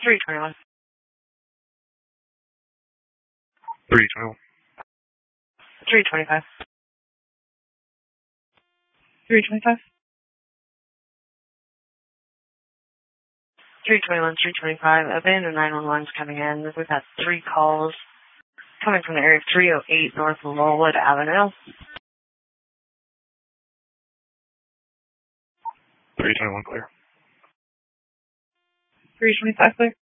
321. 321. 325. 325. 321, 325. Abandoned 911's coming in. We've had 3 calls coming from the area of 308 North Lowwood Avenue. 321 clear. 325 clear.